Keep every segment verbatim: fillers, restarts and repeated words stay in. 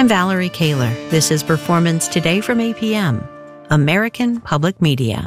Valerie Kaler. This is Performance Today from A P M, American Public Media.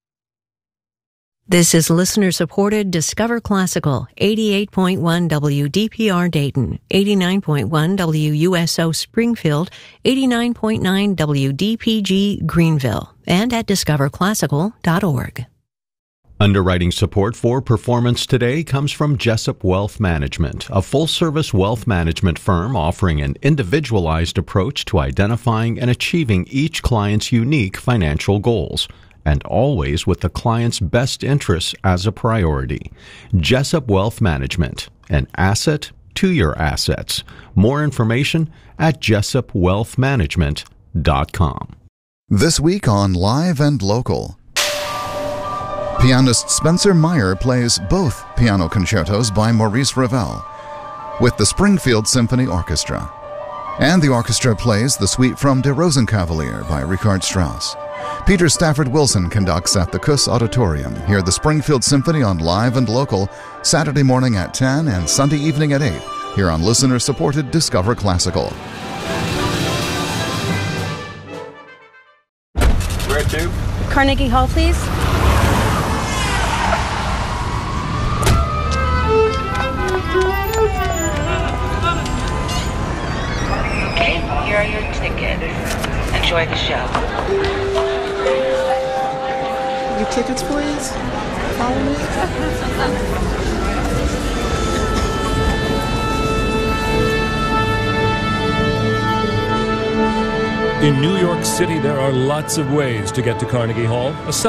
This is listener-supported Discover Classical, eighty-eight point one W D P R Dayton, eighty-nine point one W U S O Springfield, eighty-nine point nine W D P G Greenville, and at discover classical dot org. Underwriting support for Performance Today comes from Jessup Wealth Management, a full-service wealth management firm offering an individualized approach to identifying and achieving each client's unique financial goals, and always with the client's best interests as a priority. Jessup Wealth Management, an asset to your assets. More information at jessup wealth management dot com. This week on Live and Local, pianist Spencer Meyer plays both piano concertos by Maurice Ravel with the Springfield Symphony Orchestra. And the orchestra plays the suite from Der Rosenkavalier by Richard Strauss. Peter Stafford Wilson conducts at the Kuss Auditorium. Hear the Springfield Symphony on Live and Local, Saturday morning at ten and Sunday evening at eight, here on listener-supported Discover Classical. Where to? Carnegie Hall, please. Okay, here are your tickets. Enjoy the show. Your tickets, please. Follow me. In New York City, there are lots of ways to get to Carnegie Hall. A